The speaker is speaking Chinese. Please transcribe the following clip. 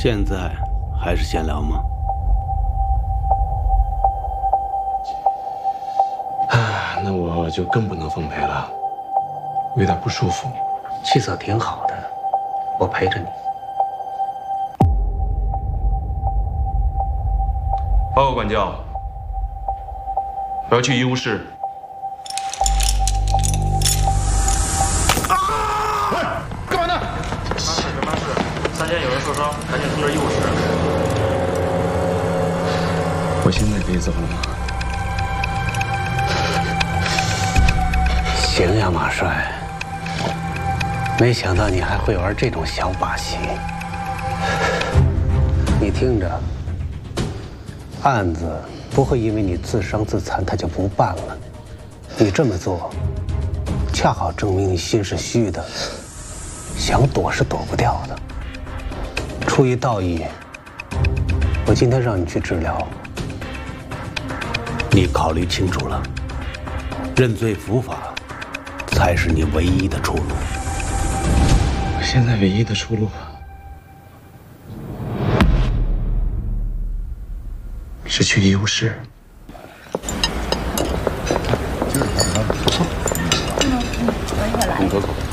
现在还是闲聊吗？ 啊，那我就更不能奉陪了，我有点不舒服。 气色挺好的，我陪着你。 报告管教，我要去医务室。 干嘛呢？ 办事，3间有人受伤，赶紧通知医务室。 我现在可以走了吗？ 行呀，马帅。没想到你还会玩这种小把戏。你听着，案子不会因为你自伤自残他就不办了。你这么做，恰好证明你心是虚的，想躲是躲不掉的。出于道义，我今天让你去治疗。 你考虑清楚了，认罪伏法才是你唯一的出路。 我现在唯一的出路是去医务室。 等一会儿来。